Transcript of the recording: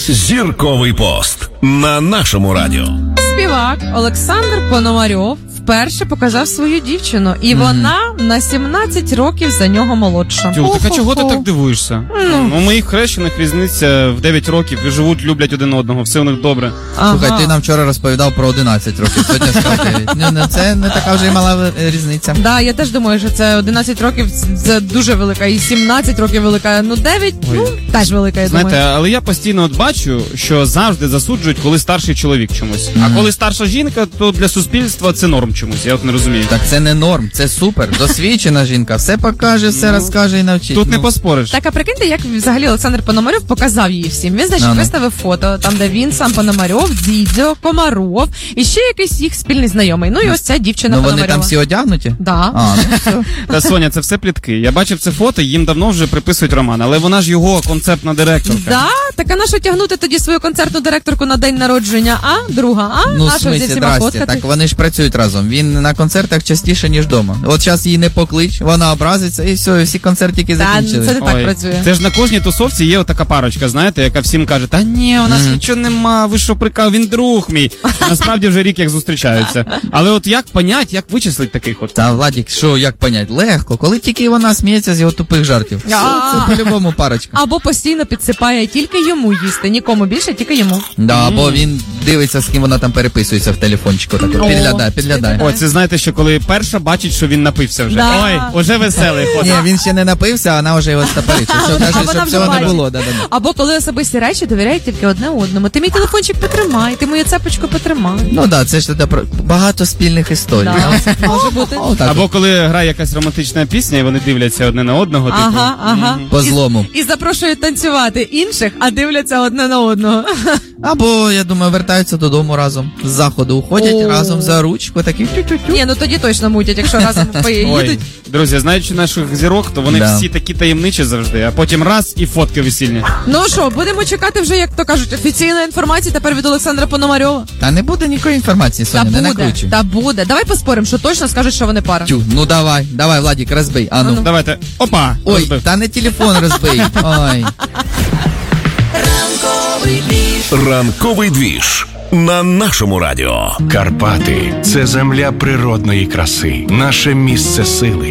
Зірковий пост на нашому радіо. Співак Олександр Пономарьов вперше показав свою дівчину, і вона на 17 років за нього молодша. Тю, так а чого ти так дивуєшся? У моїх хрещених різниця в 9 років, і живуть, люблять один одного, все у них добре. Слухай, ти нам вчора розповідав про 11 років, сьогодні сказав 9. Це не така вже й мала різниця. Да, я теж думаю, що це 11 років, це дуже велика, і 17 років велика, 9, теж велика, я думаю. Знаєте, але я постійно бачу, що завжди засуджують, коли старший чоловік чомусь. А коли старша жінка, то для суспільства це норм чомусь, я от не розумію. Так це не норм, це супер. Досвідчена жінка, все покаже, все розкаже і навчить. Тут не поспориш. Так, а прикиньте, як взагалі Олександр Пономарьов показав її всім. Він, значить, виставив фото, там, де він, сам Пономарьов, Дзідзьо, Комаров, і ще якийсь їх спільний знайомий. Ну і ось ця дівчина Пономарьова. Вони там всі одягнуті? Да. Та, Соня, це все плітки. Я бачив це фото, їм давно вже приписують роман, але вона ж його концертна директорка. Да? Так а нащо тягнути тоді свою концертну директорку на день народження, друга, Ну, в нащо смислі, зі всіма фоткати? Так вони ж працюють разом. Він на концертах частіше, ніж вдома. От зараз її не поклич, вона образиться, і все, всі концертики закінчили. Це не так працює. Це ж на кожній тусовці є отака парочка, знаєте, яка всім каже, та ні, у нас нічого нема, ви що прикал, він друг мій. Насправді вже рік як зустрічаються. Але от як понять, як вичислить таких от? Та, Владік, що, як понять? Легко, коли тільки вона сміється з його тупих жартів. Це по-любому парочка. Або постійно підсипає тільки йому їсти, нікому більше, тільки йому. Да, або він дивиться, з ким вона там переписується в телефончику, так підглядає. Ой, це знаєте, що коли перша бачить, що він напився вже. Да. Ой, уже веселий ход. Ні, він ще не напився, а вона вже його стопорить. Що каже, щоб цього не було. Або коли особисті речі довіряють тільки одне одному. Ти мій телефончик потримай, ти мою цепочку потримай. Ну так, це ж багато спільних історій. Може бути. Або коли грає якась романтична пісня, і вони дивляться одне на одного, Ага. По злому. І запрошують танцювати інших, а дивляться одне на одного. Або, я думаю, вертаються додому разом. З заходу уходять разом за ручку, такі тю-тю-тю. Ні, ну тоді точно мутять, якщо разом поїдуть. Ой, друзі, знаючи наших зірок, то вони всі такі таємничі завжди, а потім раз і фотки весільні. Ну що, будемо чекати вже, як то кажуть, офіційна інформація тепер від Олександра Пономарьова. Та не буде ніякої інформації, Соня, не накручуй. Та буде. Давай поспоримо, що точно скажуть, що вони пара. Ну давай, Владік, розбий. Ану. Давайте. Опа! Ой, розбив. та не телефон розбий. Ой. Ранковий двіж на нашому радіо. Карпати – це земля природної краси, наше місце сили.